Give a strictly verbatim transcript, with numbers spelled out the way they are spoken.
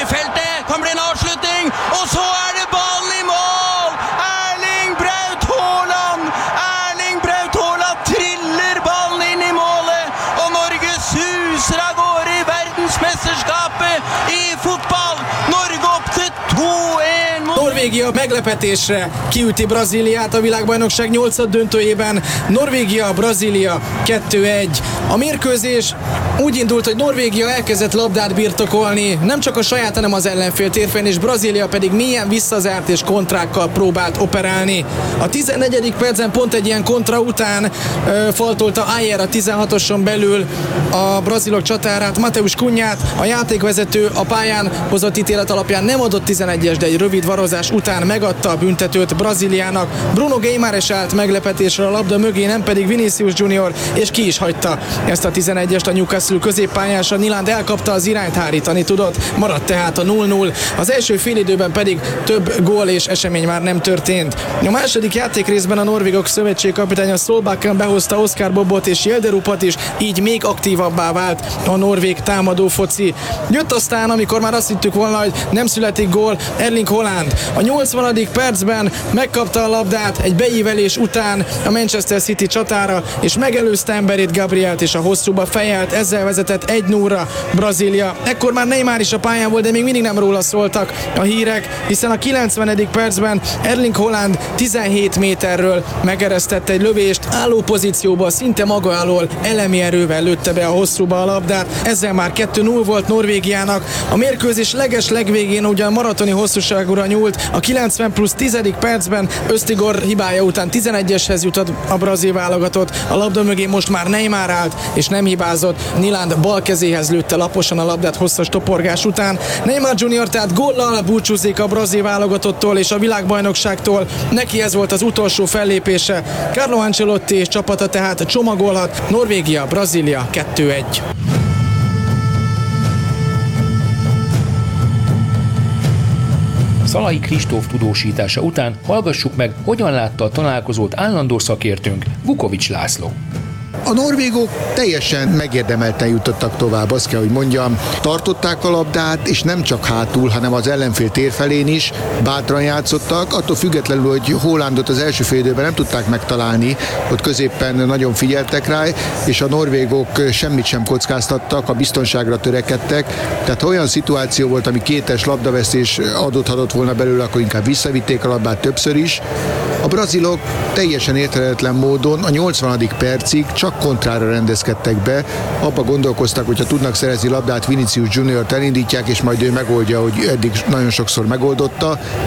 feltet. Kan bli en avslutning. Og så er det ballen i mål! Erling Braut Haaland! Erling Braut Haaland triller ballen inn i målet, og Norge suser av gårde i verdensmesterskapet i fotball. Norge opp til to én. Norvégia meglepetésre kiüti Brazíliát a világbajnokság nyolcad döntőjében. Norvégia-Brazília kettő egy. A mérkőzés úgy indult, hogy Norvégia elkezdett labdát birtokolni, nem csak a saját, hanem az ellenfél térfelén, és Brazília pedig mélyen visszazárt és kontrákkal próbált operálni. A tizennegyedik percen pont egy ilyen kontra után ö, faltolta Ayer a tizenhatoson belül a brazilok csatárát, Mateus Cunhát, a játékvezető a pályán hozott ítélet alapján nem adott tizenegyes, de egy rövid varozás után megadta a büntetőt Brazíliának. Bruno Guimarães állt meglepetésre a labda mögé, nem pedig Vinicius Junior, és ki is hagyta ezt a tizenegyest. A Newcastle középpályása Nyland elkapta az irányt, hárítani tudott, maradt tehát a null null. Az első félidőben pedig több gól és esemény már nem történt. A második játékrészben a norvégok szövetségkapitánya Solbakken behozta Oscar Bobot és Jelderupat is, így még aktívabbá vált a norvég támadó foci. Jött aztán, amikor már azt hittük volna, hogy nem születik gól, Erling Haaland. A nyolcvanadik percben megkapta a labdát egy beívelés után a Manchester City csatára, és megelőzte emberét, Gabrielt, és a hosszúba fejelt, ezzel vezetett egy nullra Brazília. Ekkor már Neymar is a pályán volt, de még mindig nem róla szóltak a hírek, hiszen a kilencvenedik percben Erling Haaland tizenhét méterről megeresztette egy lövést, álló pozícióba, szinte maga alól elemi erővel lőtte be a hosszúba a labdát. Ezzel már kettő null volt Norvégiának. A mérkőzés leges legvégén ugyan maratoni hosszúságúra nyúlt, a kilencven plusz tízedik percben Öztigor hibája után tizenegyeshez jutott a brazil válogatott. A labda mögé most már Neymar állt, és nem hibázott. Nyland bal kezéhez lőtte laposan a labdát hosszas toporgás után. Neymar Junior tehát góllal búcsúzik a brazil válogatottól és a világbajnokságtól. Neki ez volt az utolsó fellépése. Carlo Ancelotti és csapata tehát csomagolhat. Norvégia, Brazília kettő egy. Szalai Kristóf tudósítása után hallgassuk meg, hogyan látta a találkozót állandó szakértőnk, Vukovics László. A norvégok teljesen megérdemelten jutottak tovább, azt kell, hogy mondjam. Tartották a labdát, és nem csak hátul, hanem az ellenfél térfelén is bátran játszottak, attól függetlenül, hogy Haalandot az első fél időben nem tudták megtalálni, ott középen nagyon figyeltek rá, és a norvégok semmit sem kockáztattak, a biztonságra törekedtek, tehát ha olyan szituáció volt, ami kétes labdavesztés adódhatott volna belőle, akkor inkább visszavitték a labdát többször is. A brazilok teljesen érthetetlen módon a nyolcvanadik percig csak kontrára rendezkedtek be, abba gondolkoztak, hogyha tudnak szerezni labdát, Vinicius Juniort elindítják, és majd ő megoldja, hogy eddig nagyon sokszor megoldotta.